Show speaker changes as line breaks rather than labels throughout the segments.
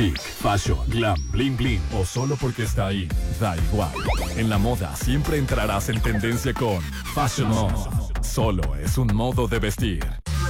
Fashion, glam, bling bling o solo porque está ahí, da igual. En la moda siempre entrarás en tendencia con Fashion Mode. Solo es un modo de vestir.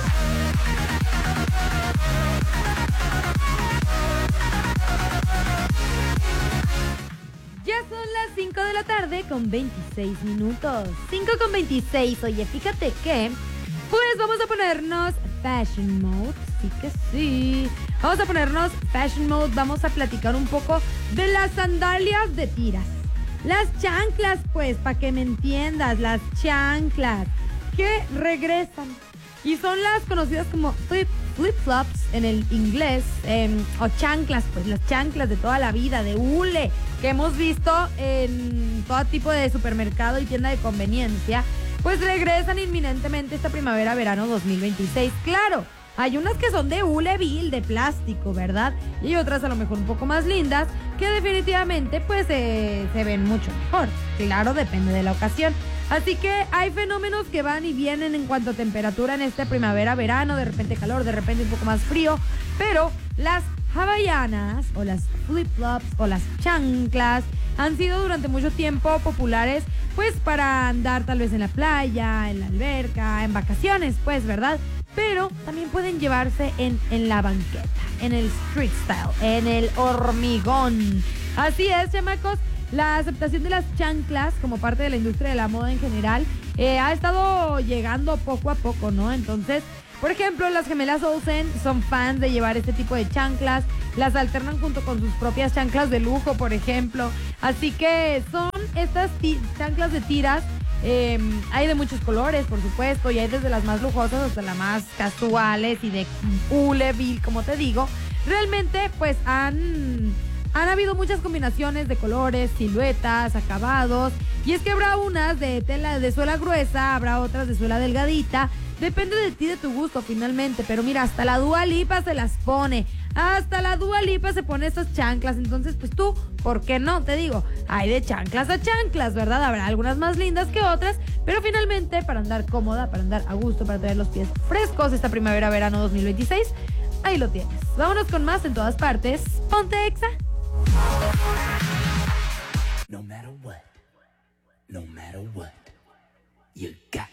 Ya son las 5 de la tarde con 26 minutos. 5 con 26. Oye, fíjate que pues vamos a ponernos Fashion Mode. Sí que sí. Vamos a ponernos Fashion Mode. Vamos a platicar un poco de las sandalias de tiras. Las chanclas, pues, para que me entiendas. Las chanclas que regresan. Y son las conocidas como flip-flops en el inglés. O chanclas, pues, las chanclas de toda la vida, de hule, que hemos visto en todo tipo de supermercado y tienda de conveniencia. Pues regresan inminentemente esta primavera-verano 2026. Claro, hay unas que son de hule vil, de plástico, ¿verdad? Y hay otras a lo mejor un poco más lindas, que definitivamente pues se ven mucho mejor. Claro, depende de la ocasión. Así que hay fenómenos que van y vienen en cuanto a temperatura en esta primavera-verano. De repente calor, de repente un poco más frío. Pero las hawaianas o las flip-flops o las chanclas han sido durante mucho tiempo populares pues para andar tal vez en la playa, en la alberca, en vacaciones, pues, ¿verdad? Pero también pueden llevarse en la banqueta, en el street style, en el hormigón. Así es, chamacos, la aceptación de las chanclas como parte de la industria de la moda en general ha estado llegando poco a poco, ¿no? Entonces, por ejemplo, las gemelas Olsen son fans de llevar este tipo de chanclas, las alternan junto con sus propias chanclas de lujo, por ejemplo. Así que son estas chanclas de tiras, hay de muchos colores, por supuesto, y hay desde las más lujosas hasta las más casuales y de hule vil, como te digo. Realmente, pues, han habido muchas combinaciones de colores, siluetas, acabados, y es que habrá unas de tela de suela gruesa, habrá otras de suela delgadita. Depende de ti, de tu gusto, finalmente. Pero mira, hasta la Dua Lipa se las pone. Hasta la Dua Lipa se pone estas chanclas. Entonces, pues tú, ¿por qué no? Te digo, hay de chanclas a chanclas, ¿verdad? Habrá algunas más lindas que otras. Pero finalmente, para andar cómoda, para andar a gusto, para tener los pies frescos esta primavera-verano 2026, ahí lo tienes. Vámonos con más en todas partes. Ponte Exa.
No matter what, you got